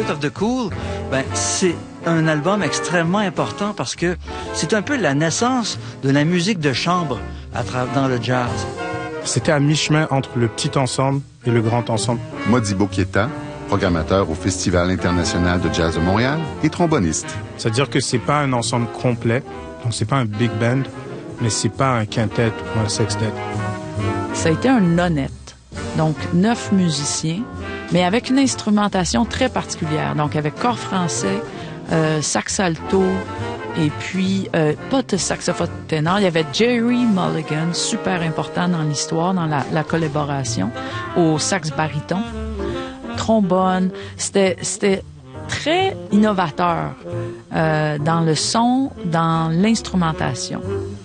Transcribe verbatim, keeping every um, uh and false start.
Secret of the Cool, ben, c'est un album extrêmement important parce que c'est un peu la naissance de la musique de chambre à tra- dans le jazz. C'était à mi-chemin entre le petit ensemble et le grand ensemble. Modibo Keita, programmateur au Festival international de jazz de Montréal et tromboniste. C'est-à-dire que c'est pas un ensemble complet, donc c'est pas un big band, mais c'est pas un quintet ou un sextet. Ça a été un honnête, donc neuf musiciens, mais avec une instrumentation très particulière, donc avec corps français, euh, sax alto, et puis euh, pas de saxophone ténor. Il y avait Jerry Mulligan, super important dans l'histoire, dans la, la collaboration, au sax baryton, trombone. C'était, c'était très innovateur euh, dans le son, dans l'instrumentation.